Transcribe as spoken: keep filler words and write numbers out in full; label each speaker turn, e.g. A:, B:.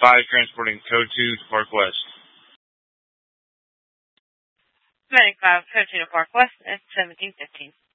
A: five transporting code two to Park West.
B: Medic five, code two to Park West at seventeen fifteen.